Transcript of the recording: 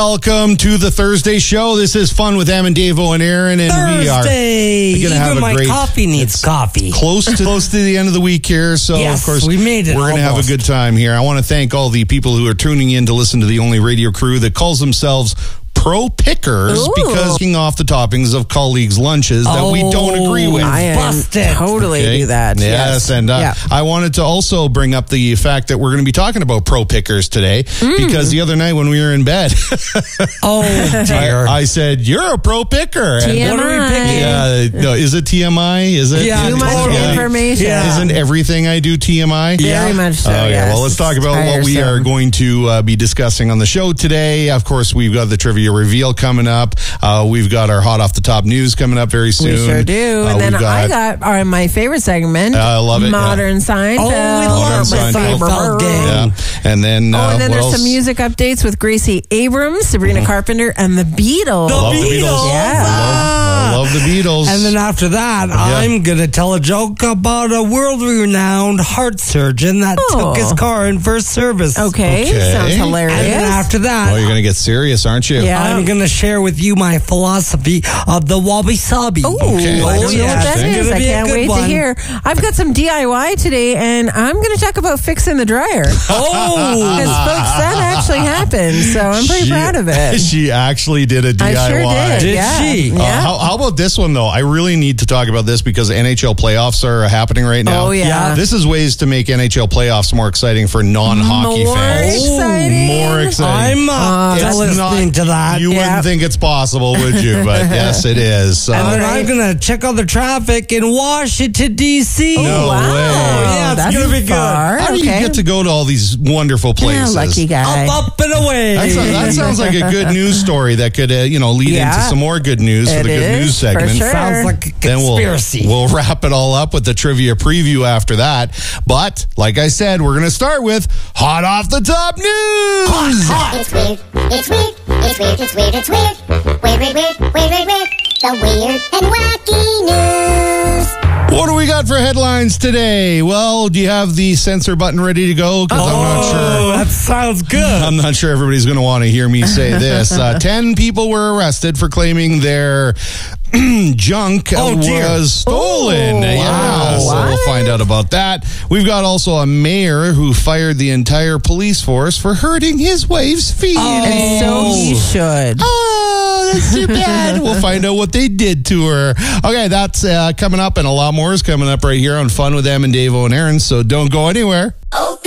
Welcome to the Thursday show. This is Fun with Em and Davo and Aaron, and Thursday. we are going to have a my great. Coffee needs coffee. Close to the end of the week here, so Yes, of course we made it We're going to have a good time here. I want to thank all the people who are tuning in to listen to the only radio crew that calls themselves Pro Pickers, because kicking off the toppings of colleagues' lunches that we don't agree with. I Busted. totally Okay. do that. Yes, and I wanted to also bring up the fact that we're going to be talking about Pro Pickers today, because the other night when we were in bed, Oh, dear. I said, "You're a Pro Picker." And TMI. What are we picking? yeah, no, is it TMI? Is it Yeah, Too much totally. information. Yeah. Isn't everything I do TMI? Very much so. Oh, yeah. yes. Well, let's talk about what we are going to be discussing on the show today. Of course, we've got the trivia reveal coming up. We've got our hot off the top news coming up very soon. We sure do. And then I got my favorite segment. I love it, Modern Seinfeld. Oh, we love the Seinfeld gang. Yeah. And then, and then what there's else? some music updates with Gracie Abrams, Sabrina Carpenter, and the Beatles. Love the Beatles. Yeah. I love the Beatles. And then after that, I'm going to tell a joke about a world-renowned heart surgeon that took his car in first service. Okay. Sounds hilarious. And then after that, Oh, you're going to get serious, aren't you? Yeah. I'm going to share with you my philosophy of the wabi-sabi. Ooh, Okay. I don't know what that Interesting. is. Gonna I be a can't good wait to one. hear. I've got some DIY today, and I'm going to talk about fixing the dryer. Oh! Because, folks, that actually happened, so I'm pretty proud of it. She actually did a DIY. I sure did. Did yeah. she? Yeah. How about this one, though? I really need to talk about this because NHL playoffs are happening right now. Oh, yeah. This is ways to make NHL playoffs more exciting for non-hockey More fans. exciting. More exciting. I'm It's listening to that. You wouldn't think it's possible, would you? But yes, it is. And then I'm going to check out the traffic in Washington, D.C. No wow. way. Yeah, it's That's gonna be good. far. How do you get to go to all these wonderful places? Yeah, lucky guy. Up and away. That sounds like a good news story that could, lead Yeah. into some more good news for It the good is, news segment. for sure. Sounds like a Then conspiracy. we'll wrap it all up with the trivia preview after that. But like I said, we're going to start with hot off the top news. It's weird, it's weird, it's weird, it's weird, it's weird. Weird, weird, weird, weird, weird, weird. The weird and wacky news. What do we got for headlines today? Well, do you have the censor button ready to go? Because I'm not sure. Oh, that sounds good. I'm not sure everybody's going to want to hear me say this. 10 people were arrested for claiming their junk was stolen. Oh, Yeah, wow. so we'll find out about that. We've got also a mayor who fired the entire police force for hurting his wife's feet. And so he should. Oh, that's too bad. We'll find out what they did to her. Okay, that's coming up, and a lot more is coming up right here on Fun with Em and Davo and Aaron, so don't go anywhere. Okay.